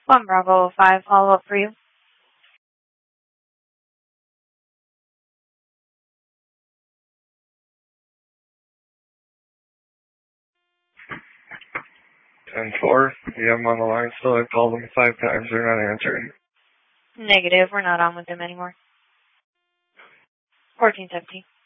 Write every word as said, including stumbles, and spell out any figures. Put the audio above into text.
One Bravo five, follow up for you. ten four, yeah, I'm on the line still. I've called them five times. They're not answering. Negative, we're not on with them anymore. fourteen seventeen.